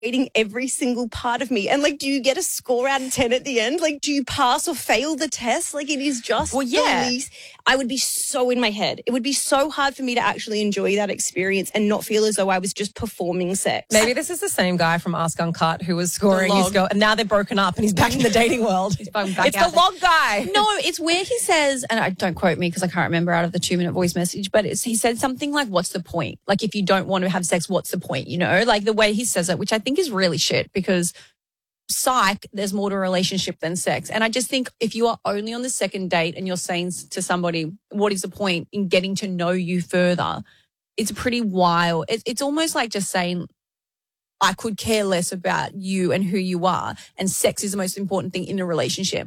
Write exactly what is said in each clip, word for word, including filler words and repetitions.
eating every single part of me. And like, do you get a score out of ten at the end? Like, do you pass or fail the test? Like, it is just well, yeah. the least. I would be so in my head. It would be so hard for me to actually enjoy that experience and not feel as though I was just performing sex. Maybe this is the same guy from Ask Uncut who was scoring The his girl, and now they're broken up and he's back in the dating world. He's back It's out the there. log guy. No, it's where he says, and I don't quote me because I can't remember out of the two-minute voice message, but it's, he said something like, what's the point? Like, if you don't want to have sex, what's the point? You know, like the way he says it, which I think is really shit because psych, there's more to a relationship than sex. And I just think if you are only on the second date and you're saying to somebody, what is the point in getting to know you further? It's pretty wild. It's, it's almost like just saying, I could care less about you and who you are, and sex is the most important thing in a relationship.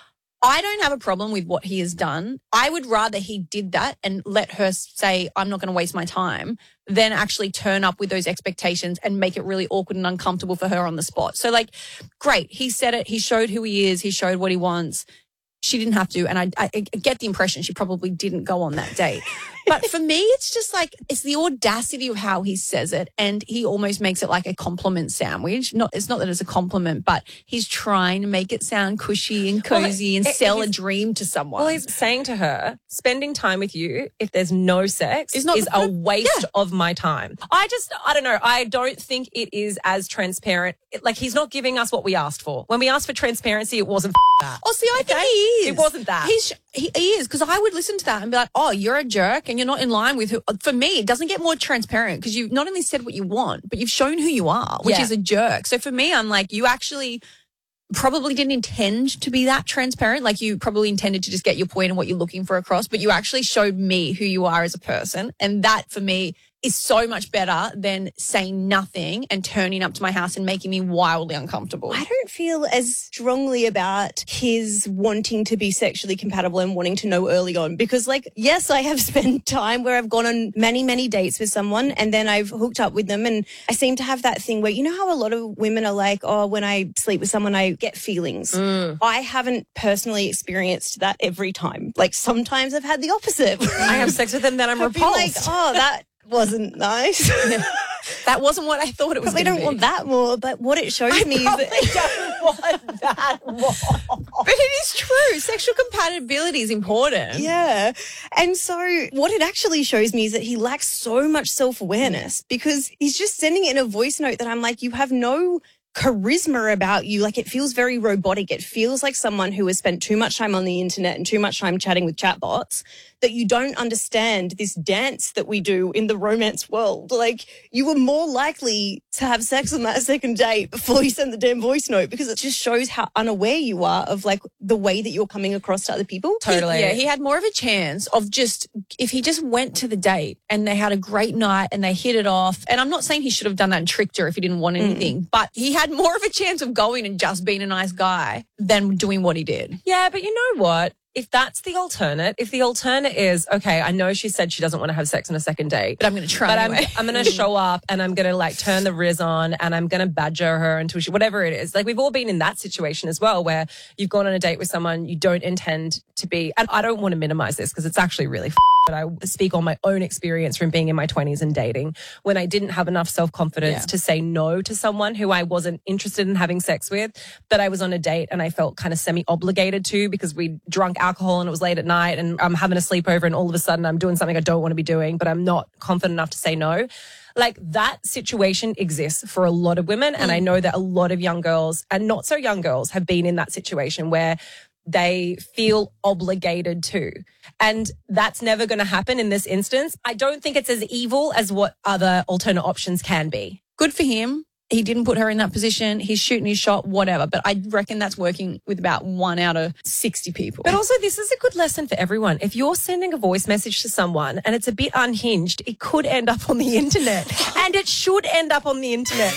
I don't have a problem with what he has done. I would rather he did that and let her say, I'm not going to waste my time, than actually turn up with those expectations and make it really awkward and uncomfortable for her on the spot. So, like, great. He said it. He showed who he is. He showed what he wants. She didn't have to. And I, I get the impression she probably didn't go on that date. But for me, it's just like, it's the audacity of how he says it. And he almost makes it like a compliment sandwich. Not, it's not that it's a compliment, but he's trying to make it sound cushy and cozy well, and it, sell a dream to someone. Well, he's saying to her, spending time with you, if there's no sex, is, not is a waste yeah. of my time. I just, I don't know. I don't think it is as transparent. It, like, he's not giving us what we asked for. When we asked for transparency, it wasn't that. Oh, see, I okay? think he is. It wasn't that. He's, he, he is, because I would listen to that and be like, oh, you're a jerk and you're not in line with who. For me, it doesn't get more transparent because you've not only said what you want, but you've shown who you are, which yeah. is a jerk. So for me, I'm like, you actually probably didn't intend to be that transparent. Like, you probably intended to just get your point and what you're looking for across, but you actually showed me who you are as a person. And that for me is so much better than saying nothing and turning up to my house and making me wildly uncomfortable. I don't feel as strongly about his wanting to be sexually compatible and wanting to know early on because, like, yes, I have spent time where I've gone on many, many dates with someone and then I've hooked up with them, and I seem to have that thing where, you know how a lot of women are like, oh, when I sleep with someone, I get feelings. Mm. I haven't personally experienced that every time. Like, sometimes I've had the opposite. I have sex with them, then I'm I've been repulsed. like, oh, that wasn't nice. That wasn't what I thought it was. Probably don't be. want that more, but what it shows I me is that don't want that more. But it is true. Sexual compatibility is important. Yeah. And so what it actually shows me is that he lacks so much self-awareness because he's just sending it in a voice note that I'm like, you have no charisma about you. Like, it feels very robotic. It feels like someone who has spent too much time on the internet and too much time chatting with chatbots, that you don't understand this dance that we do in the romance world. Like, you were more likely to have sex on that second date before you send the damn voice note, because it just shows how unaware you are of, like, the way that you're coming across to other people. Totally. He, yeah, he had more of a chance of just, if he just went to the date and they had a great night and they hit it off. And I'm not saying he should have done that and tricked her if he didn't want anything, mm. but he had more of a chance of going and just being a nice guy than doing what he did. Yeah, but you know what? If that's the alternate, if the alternate is, okay, I know she said she doesn't want to have sex on a second date, but I'm going to try But anyway. I'm, I'm going to show up and I'm going to, like, turn the riz on and I'm going to badger her until she, whatever it is. Like, we've all been in that situation as well, where you've gone on a date with someone you don't intend to be. And I don't want to minimize this because it's actually really f- but I speak on my own experience from being in my twenties and dating, when I didn't have enough self-confidence Yeah. to say no to someone who I wasn't interested in having sex with, but I was on a date and I felt kind of semi-obligated to because we drunk alcohol and it was late at night and I'm having a sleepover and all of a sudden I'm doing something I don't want to be doing, but I'm not confident enough to say no. Like, that situation exists for a lot of women. And I know that a lot of young girls and not so young girls have been in that situation where they feel obligated to. And that's never going to happen in this instance. I don't think it's as evil as what other alternate options can be. Good for him. He didn't put her in that position. He's shooting his shot, whatever. But I reckon that's working with about one out of sixty people. But also, this is a good lesson for everyone. If you're sending a voice message to someone and it's a bit unhinged, it could end up on the internet. And it should end up on the internet.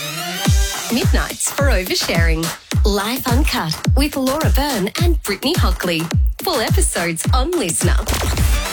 Midnights for Oversharing. Life Uncut with Laura Byrne and Brittany Hockley. Full episodes on Listener.